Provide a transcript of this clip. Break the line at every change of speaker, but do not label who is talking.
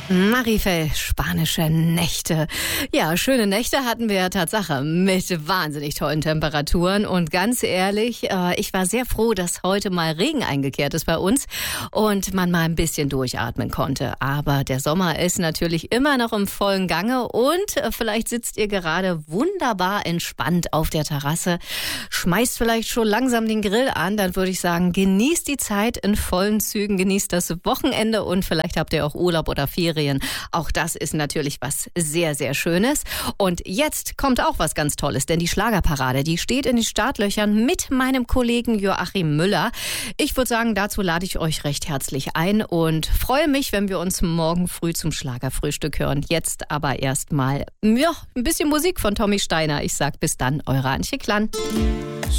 Marifel, spanische Nächte. Ja, schöne Nächte hatten wir ja Tatsache mit wahnsinnig tollen Temperaturen. Und ganz ehrlich, ich war sehr froh, dass heute mal Regen eingekehrt ist bei uns und man mal ein bisschen durchatmen konnte. Aber der Sommer ist natürlich immer noch im vollen Gange und vielleicht sitzt ihr gerade wunderbar entspannt auf der Terrasse, schmeißt vielleicht schon langsam den Grill an. Dann würde ich sagen, genießt die Zeit in vollen Zügen, genießt das Wochenende und vielleicht habt ihr auch Urlaub oder Ferien. Auch das ist natürlich was sehr, sehr Schönes. Und jetzt kommt auch was ganz Tolles, denn die Schlagerparade, die steht in den Startlöchern mit meinem Kollegen Joachim Müller. Ich würde sagen, dazu lade ich euch recht herzlich ein und freue mich, wenn wir uns morgen früh zum Schlagerfrühstück hören. Jetzt aber erstmal ein bisschen Musik von Tommy Steiner. Ich sag bis dann, eure Antje Klann.